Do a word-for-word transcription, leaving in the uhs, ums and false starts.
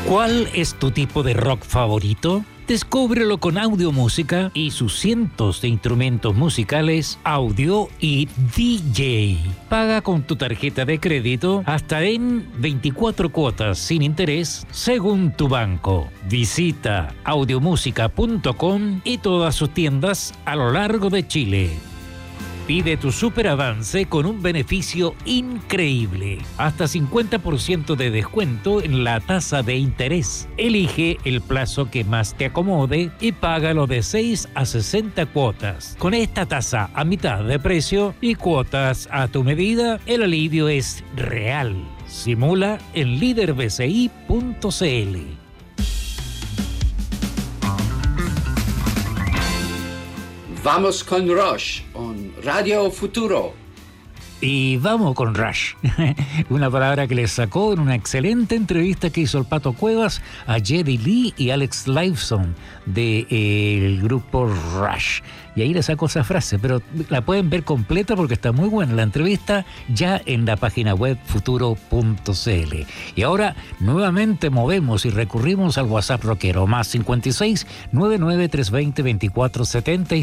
¿Cuál es tu tipo de rock favorito? Descúbrelo con Audiomúsica y sus cientos de instrumentos musicales, audio y D J. Paga con tu tarjeta de crédito hasta en veinticuatro cuotas sin interés según tu banco. Visita audiomúsica punto com y todas sus tiendas a lo largo de Chile. Pide tu superavance con un beneficio increíble. Hasta cincuenta por ciento de descuento en la tasa de interés. Elige el plazo que más te acomode y págalo de seis a sesenta cuotas. Con esta tasa a mitad de precio y cuotas a tu medida, el alivio es real. Simula en líder b c i punto c l. Vamos con Rush, on Radio Futuro. Y vamos con Rush, una palabra que le sacó en una excelente entrevista que hizo el Pato Cuevas a Geddy Lee y Alex Lifeson del grupo Rush. Y ahí le sacó esa frase, pero la pueden ver completa porque está muy buena la entrevista ya en la página web futuro punto c l. Y ahora nuevamente movemos y recurrimos al WhatsApp rockero, más cincuenta y seis, noventa y nueve, trescientos veinte, veinticuatro setenta y